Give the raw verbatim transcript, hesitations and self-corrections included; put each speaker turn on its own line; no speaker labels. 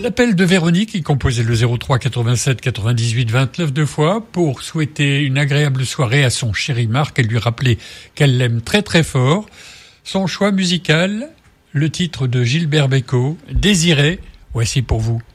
L'appel de Véronique qui composait le zéro trois quatre-vingt-sept quatre-vingt-dix-huit vingt-neuf deux fois pour souhaiter une agréable soirée à son chéri Marc et lui rappeler qu'elle l'aime très très fort. Son choix musical, le titre de Gilbert Bécaud, Désiré, voici pour vous.